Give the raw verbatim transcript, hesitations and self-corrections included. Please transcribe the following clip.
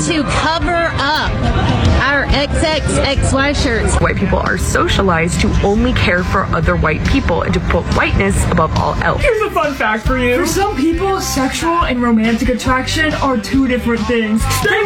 to cover up our X X X Y shirts. White people are socialized to only care for other white people and to put whiteness above all else. Here's a fun fact for you. For some people, sexual and romantic attraction are two different things. Stay